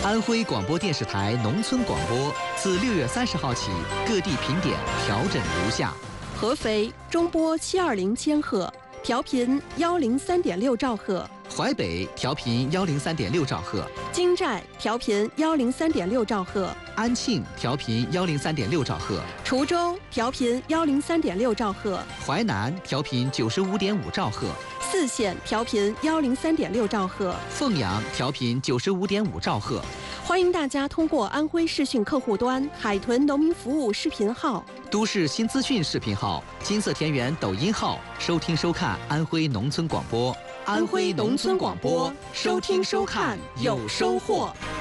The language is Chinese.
安徽广播电视台农村广播自6月30号起，各地频点调整如下： 合肥中波720千赫，调频103.6兆赫； 淮北调频103.6兆赫； 金寨调频103.6兆赫； 安庆调频103.6兆赫； 滁州调频103.6兆赫； 淮南调频95.5兆赫； 泗县调频103.6兆赫； 凤阳调频95.5兆赫。 欢迎大家通过安徽视讯客户端、海豚农民服务视频号、 都市新资讯视频号、金色田园抖音号收听收看安徽农村广播。 安徽农村广播，收听收看有收获。